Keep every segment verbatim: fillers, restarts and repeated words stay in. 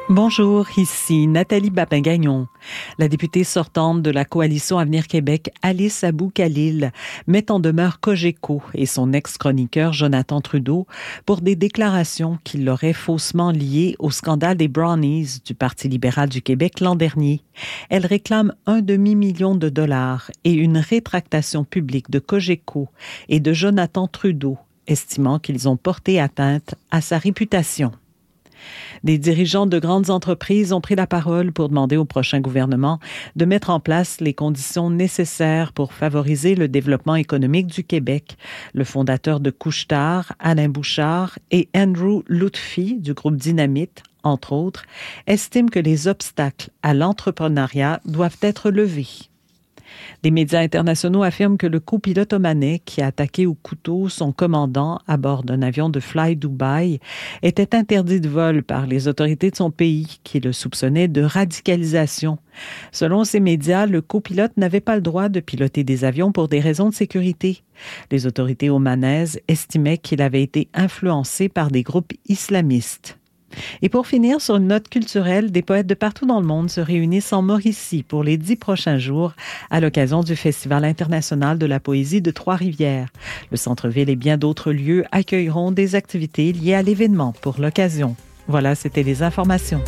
Bonjour, ici Nathalie Babin-Gagnon. La députée sortante de la coalition Avenir Québec, Alice Abou-Khalil, met en demeure Cogeco et son ex-chroniqueur Jonathan Trudeau pour des déclarations qui l'auraient faussement liés au scandale des Brownies du Parti libéral du Québec l'an dernier. Elle réclame un demi-million de dollars et une rétractation publique de Cogeco et de Jonathan Trudeau, estimant qu'ils ont porté atteinte à sa réputation. Des dirigeants de grandes entreprises ont pris la parole pour demander au prochain gouvernement de mettre en place les conditions nécessaires pour favoriser le développement économique du Québec. Le fondateur de Couche-Tard, Alain Bouchard, et Andrew Lutfi du groupe Dynamite, entre autres, estiment que les obstacles à l'entrepreneuriat doivent être levés. Des médias internationaux affirment que le copilote omanais qui a attaqué au couteau son commandant à bord d'un avion de Fly Dubai était interdit de vol par les autorités de son pays qui le soupçonnaient de radicalisation. Selon ces médias, le copilote n'avait pas le droit de piloter des avions pour des raisons de sécurité. Les autorités omanaises estimaient qu'il avait été influencé par des groupes islamistes. Et pour finir, sur une note culturelle, des poètes de partout dans le monde se réunissent en Mauricie pour les dix prochains jours à l'occasion du Festival international de la poésie de Trois-Rivières. Le centre-ville et bien d'autres lieux accueilleront des activités liées à l'événement pour l'occasion. Voilà, c'était les informations.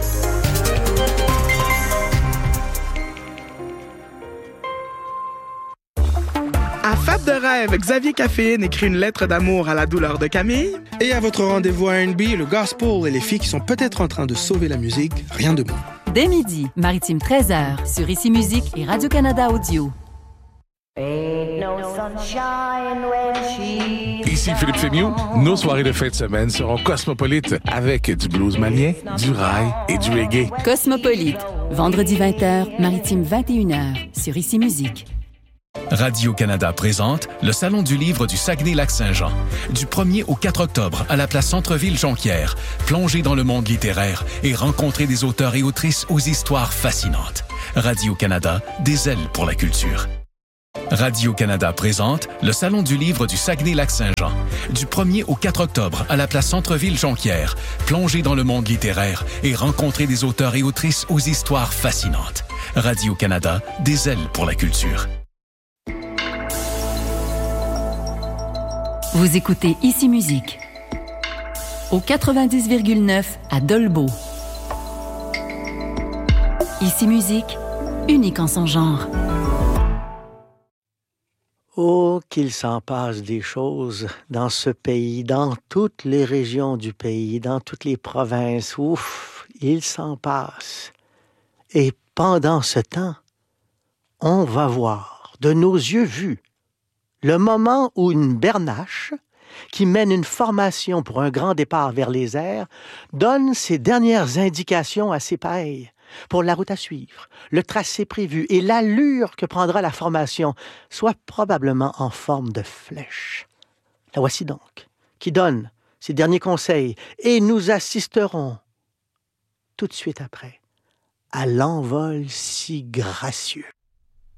À Fab de rêve, Xavier Caféine écrit une lettre d'amour à la douleur de Camille. Et à votre rendez-vous R and B, le gospel et les filles qui sont peut-être en train de sauver la musique, rien de bon. Dès midi, Maritime treize heures, sur Ici Musique et Radio-Canada Audio. Ici Philippe Fémieux. Nos soirées de fin de semaine seront cosmopolites avec du blues malien, du rail et du reggae. Cosmopolite, vendredi vingt heures, Maritime vingt et une heures, sur Ici Musique. Radio-Canada présente le Salon du livre du Saguenay-Lac-Saint-Jean. Du premier au quatre octobre, à la place Centre-Ville-Jonquière, plongez dans le monde littéraire et rencontrez des auteurs et autrices aux histoires fascinantes. Radio-Canada, des ailes pour la culture. Radio-Canada présente le Salon du livre du Saguenay-Lac-Saint-Jean. Du premier au quatre octobre, à la place Centre-Ville-Jonquière, plongez dans le monde littéraire et rencontrez des auteurs et autrices aux histoires fascinantes. Radio-Canada, des ailes pour la culture. Vous écoutez Ici Musique au quatre-vingt-dix virgule neuf à Dolbeau. Ici Musique, unique en son genre. Oh, qu'il s'en passe des choses dans ce pays, dans toutes les régions du pays, dans toutes les provinces. Ouf, il s'en passe. Et pendant ce temps, on va voir, de nos yeux vus, le moment où une bernache, qui mène une formation pour un grand départ vers les airs, donne ses dernières indications à ses pailles pour la route à suivre, le tracé prévu et l'allure que prendra la formation, soit probablement en forme de flèche. La voici donc, qui donne ses derniers conseils, et nous assisterons tout de suite après à l'envol si gracieux.